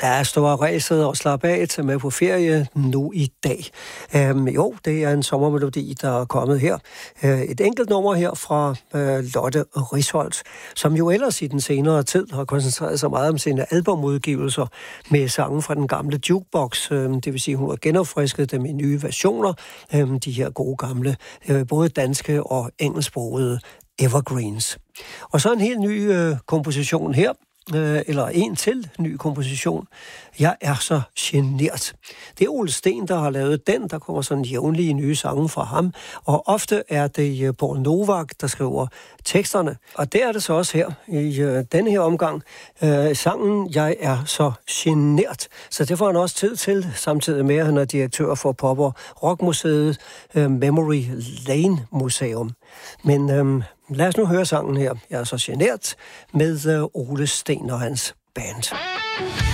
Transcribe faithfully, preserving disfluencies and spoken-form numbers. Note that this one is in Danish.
Ja, stå og ræset og slappe af til med på ferie nu i dag. Øhm, jo, det er en sommermelodi, der er kommet her. Øh, et enkelt nummer her fra øh, Lotte Risholt, som jo ellers i den senere tid har koncentreret sig meget om sine albumudgivelser med sange fra den gamle jukebox. Øh, det vil sige, hun har genopfrisket dem i nye versioner. Øh, de her gode gamle, øh, både danske og engelsksprogede evergreens. Og så en helt ny øh, komposition her. Eller en til ny komposition. Jeg er så genert. Det er Ole Steen, der har lavet den. Der kommer sådan jævnlige nye sange fra ham. Og ofte er det Paul Novak, der skriver teksterne. Og det er det så også her i uh, denne her omgang. Uh, sangen Jeg er så genert. Så det får han også tid til, samtidig med at han er direktør for Pop- og Rockmuseet uh, Memory Lane Museum. Men um, lad os nu høre sangen her. Jeg er så genert med uh, Ole Steen og hans band.